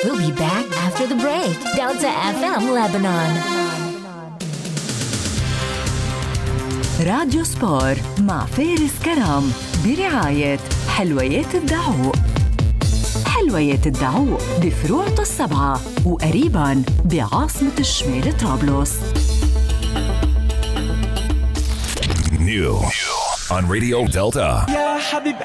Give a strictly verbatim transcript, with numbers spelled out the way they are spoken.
We'll be back after the break. Delta إف إم Lebanon. راديو سبور مع فارس كرم برعاية حلويات الدعوق. حلويات الدعوق بفروع السبعة وقريباً بعاصمة الشمال طرابلس. New on Radio Delta. يا حبيب